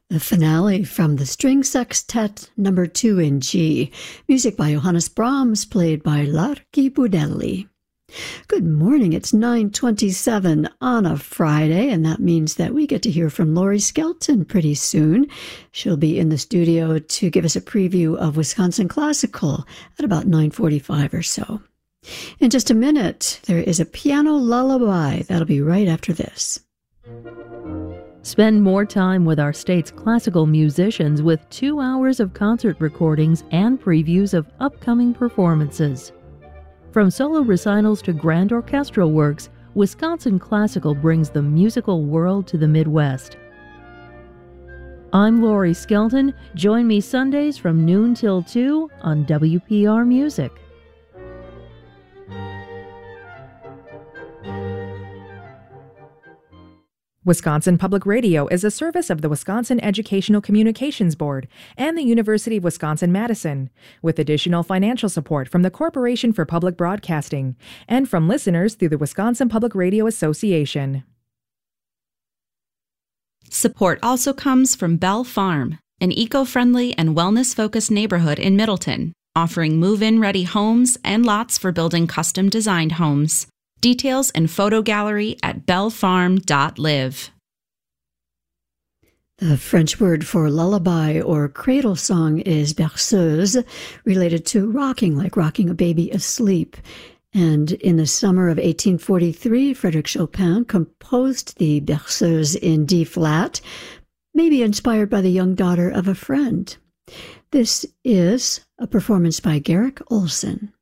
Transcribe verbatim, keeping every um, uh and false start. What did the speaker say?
The finale from the String Sextet number two in G. Music by Johannes Brahms, played by Larky Budelli. Good morning, it's nine twenty-seven on a Friday, and that means that we get to hear from Laurie Skelton pretty soon. She'll be in the studio to give us a preview of Wisconsin Classical at about nine forty-five or so. In just a minute, there is a piano lullaby. That'll be right after this. Spend more time with our state's classical musicians with two hours of concert recordings and previews of upcoming performances. From solo recitals to grand orchestral works, Wisconsin Classical brings the musical world to the Midwest. I'm Laurie Skelton. Join me Sundays from noon till two on W P R Music. Wisconsin Public Radio is a service of the Wisconsin Educational Communications Board and the University of Wisconsin-Madison, with additional financial support from the Corporation for Public Broadcasting and from listeners through the Wisconsin Public Radio Association. Support also comes from Bell Farm, an eco-friendly and wellness-focused neighborhood in Middleton, offering move-in ready homes and lots for building custom-designed homes. Details and photo gallery at bell farm dot live. The French word for lullaby or cradle song is berceuse, related to rocking, like rocking a baby asleep. And in the summer of eighteen forty-three, Frédéric Chopin composed the berceuse in D flat, maybe inspired by the young daughter of a friend. This is a performance by Garrick Olson.